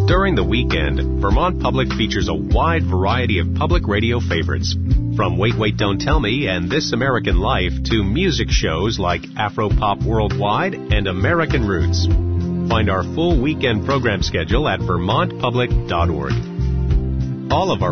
During the weekend, Vermont Public features a wide variety of public radio favorites. From Wait, Wait, Don't Tell Me and This American Life to music shows like Afro-Pop Worldwide and American Roots. Find our full weekend program schedule at vermontpublic.org. All of our